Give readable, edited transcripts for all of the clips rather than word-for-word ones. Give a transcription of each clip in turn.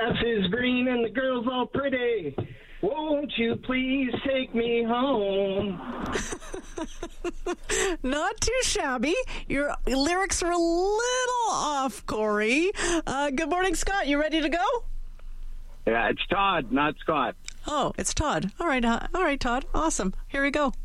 grass is green and the girl's all pretty. Won't you please take me home? Not too shabby. Your lyrics are a little off, Corey. Good morning, Scott. You ready to go? Yeah, it's Todd, not Scott. Oh, it's Todd. All right, Todd. Awesome. Here we go.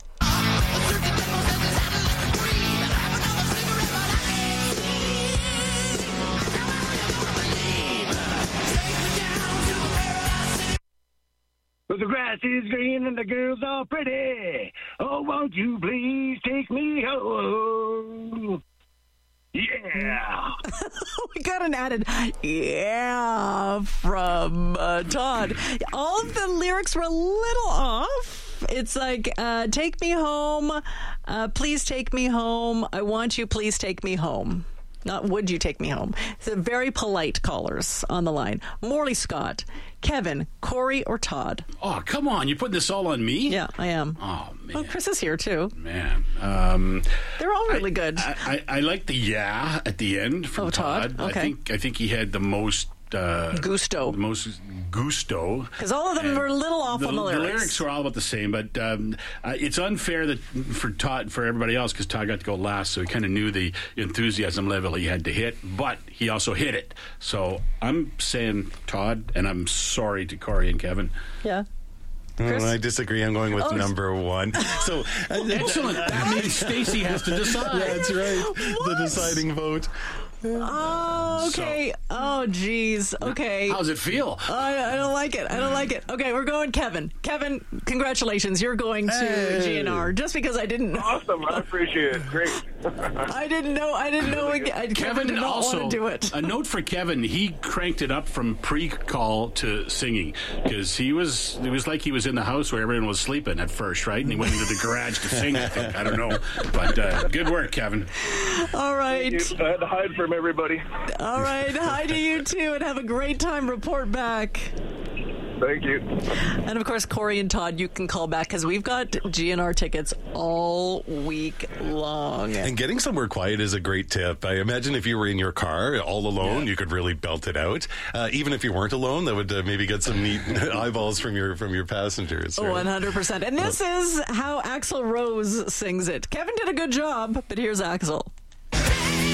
But the grass is green and the girl's all pretty. Oh, won't you please take me home? Yeah. We got an added yeah from Todd. All of the lyrics were a little off. It's like, take me home, please take me home, I want you, please take me home. Not would you take me home. It's a very polite callers on the line. Morley, Scott, Kevin, Corey, or Todd? Oh, come on. You're putting this all on me? Yeah, I am. Oh, man. Well, Chris is here, too. Man. They're all really good. I like the yeah at the end from Todd. Okay. I think he had the most... gusto. The most gusto. Because all of them were a little off on the lyrics. The lyrics were all about the same, but it's unfair that for Todd, for everybody else, because Todd got to go last, so he kind of knew the enthusiasm level he had to hit, but he also hit it. So I'm saying Todd, and I'm sorry to Corey and Kevin. Yeah. I disagree. I'm going with number one. So excellent. That means Stacey has to decide. That's right. What? The deciding vote. Oh, okay. Oh, geez. Okay. How does it feel? I don't like it. Okay, we're going Kevin. Kevin, congratulations. You're going to GNR. Just because I didn't know. Awesome. I appreciate it. Great. I didn't know. Kevin did not also, want to do it. A note for Kevin, he cranked it up from pre-call to singing because it was like he was in the house where everyone was sleeping at first, right? And he went into the garage to sing, I think. I don't know. But good work, Kevin. All right. I had to hide from everybody. All right. Hi to you, too, and have a great time. Report back. Thank you. And, of course, Corey and Todd, you can call back because we've got GNR tickets all week long. And getting somewhere quiet is a great tip. I imagine if you were in your car all alone, you could really belt it out. Even if you weren't alone, that would maybe get some neat eyeballs from your passengers. Right? 100%. And this is how Axl Rose sings it. Kevin did a good job, but here's Axl.